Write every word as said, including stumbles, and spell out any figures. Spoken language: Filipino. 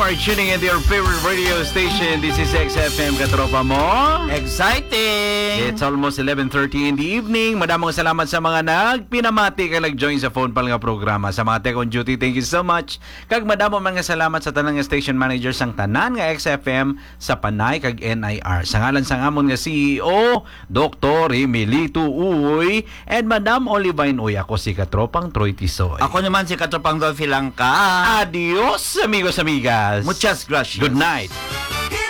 are tuning into your favorite radio station. This is X F M, katropa mo. Exciting! It's almost eleven thirty in the evening. Madamong salamat sa mga nagpinamati kay nag-join sa phone pal nga programa. Sa mga tech on duty, thank you so much. Kag madamo mga salamat sa tanang nga station managers sang tanan nga X F M sa Panay kag N I R. Sa ngalan sang amon nga C E O, Doctor Emilito Uy, and Madam Olivine Uy. Ako si katropang Troy Tisoy. Ako naman si Katropang Dolphy Langka. Adios, amigos amigas. Muchas gracias. Good night.